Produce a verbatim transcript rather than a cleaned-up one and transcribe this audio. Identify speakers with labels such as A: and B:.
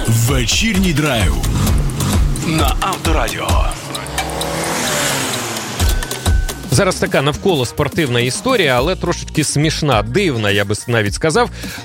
A: Вечірній драйв на Авторадіо.
B: Зараз така навколо спортивна історія, але трошечки смішна, дивна, я би навіть сказав.